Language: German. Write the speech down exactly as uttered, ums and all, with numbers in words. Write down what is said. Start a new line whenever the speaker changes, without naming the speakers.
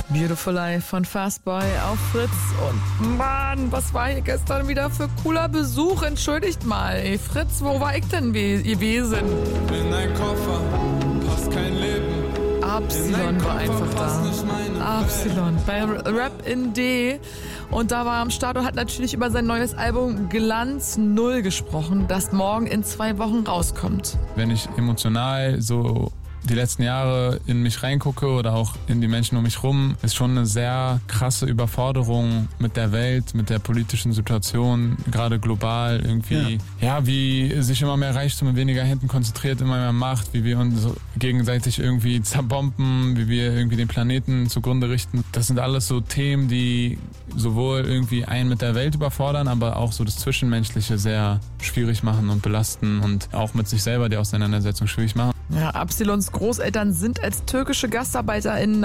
Beautiful Life von Fastboy auf Fritz. Und Mann, was war hier gestern wieder für cooler Besuch? Entschuldigt mal. Ey, Fritz, wo war ich denn we- gewesen?
In dein Koffer passt kein Leben.
Absilon war einfach da. Absilon bei Rap in D. Und da war er am Start und hat natürlich über sein neues Album Glanz Null gesprochen, das morgen in zwei Wochen rauskommt.
Wenn ich emotional so die letzten Jahre in mich reingucke oder auch in die Menschen um mich rum, ist schon eine sehr krasse Überforderung mit der Welt, mit der politischen Situation, gerade global irgendwie. Ja, ja wie sich immer mehr Reichtum in weniger Händen konzentriert, immer mehr Macht, wie wir uns gegenseitig irgendwie zerbomben, wie wir irgendwie den Planeten zugrunde richten. Das sind alles so Themen, die sowohl irgendwie einen mit der Welt überfordern, aber auch so das Zwischenmenschliche sehr schwierig machen und belasten und auch mit sich selber die Auseinandersetzung schwierig machen.
Ja, Absilons Großeltern sind als türkische GastarbeiterInnen